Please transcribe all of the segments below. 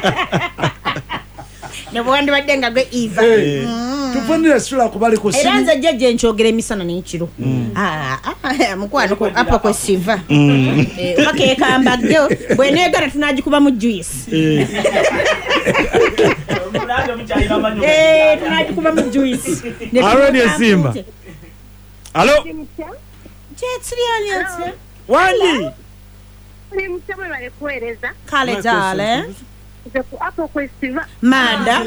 ne bwandi badenga gwe Eva tufunire sula kubali ku simu eranza jjajja enchogere misana n'ekiro mukwano ko apa ko siva bakekamba gyo bweneegala tunagikuba mu juice tunagikuba mu juice already Simba allo Jetsrialiatse Wandi ni mchama wale kueleza kale dale hapo kwa Siva mada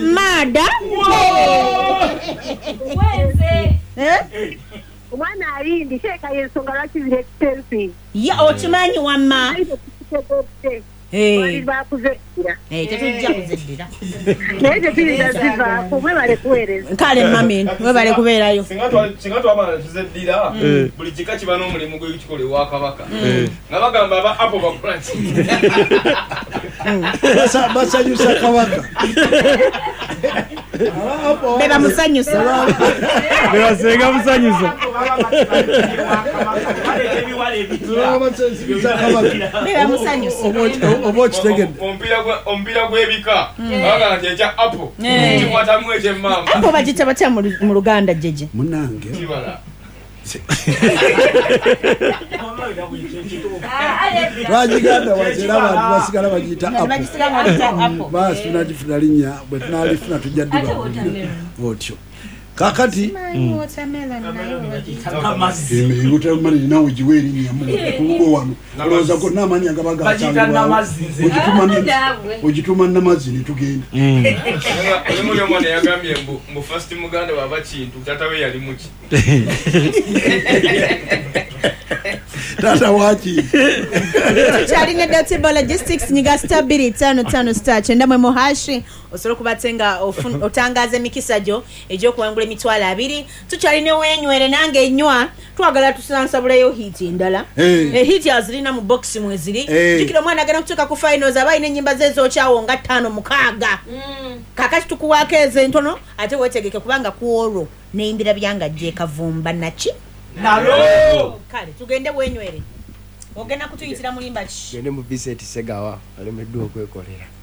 mwana alindi sheka yensonga laki zile expensive ya ochimanyi wamma bakuzedira tetujja kuzeddira naye tiriza Siva kumwe wale kueleza kale mami we bale kubeerayo singa twamala tuzeddira buli kika kiba n'omulimu gw'ekikole wa kabaka nga bagamba aba apo bakola ki basanyusa kabaka beba musanyusa bebasenga musanyusa beba musanyusa oba okitegedde omupiira gw'ebika bagamba nti ekya apo kikwatamu ekyemmamba apo bagita batya mu Luganda jeje munange kibala Rajiganda wazira abantu basigala bagiyita apo basi tunagifuna linnya bwe tunalifuna tujja ddiba otyo kakati utamani nawe jiwe linnya mu wano olowooza ko n'amanyi agabaga ogituma namazzi ne tugenda oli omwana yagambye mbu first muganda baba kintu tatawe yali muki tata waki tukyalina Dotable Logistics nyiga stability 55 star kyenda mwe muhashi osobola kubatenga otangaza emikisa gyo egy'okuwangula emitwalo 2 tukyalina wenywere nange enywa twagala tusansabuleyo hiti endala hiti azirina mu box mweziri jukira omwana agenda kutuuka ku finals abayina ennyimba ze ezokyawo nga 5-6 kakati tukuwaako ezo entono ate weetegeke kubanga kuolwo neyimbira byanga gye kavumba naki nalo kale tugende wenywere ogenda kutuyitira mulimba ki gende mu Vincent Segawa alemeddwa okwekolera